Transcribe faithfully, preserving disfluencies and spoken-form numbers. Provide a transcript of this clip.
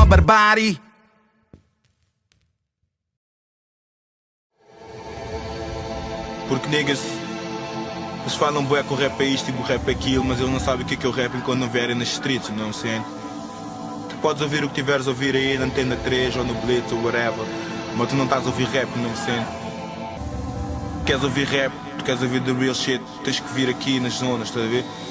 uma barbárie. Porque niggas, eles falam bué que o rap é isto e o rap é aquilo, mas eles não sabem o que é que é o rap quando não vierem nas streets, não sei. Tu podes ouvir o que tiveres a ouvir aí na Antena três ou no Blitz ou whatever, mas tu não estás a ouvir rap, não sei. Queres ouvir rap, tu queres ouvir the real shit, tens que vir aqui nas zonas, estás a ver?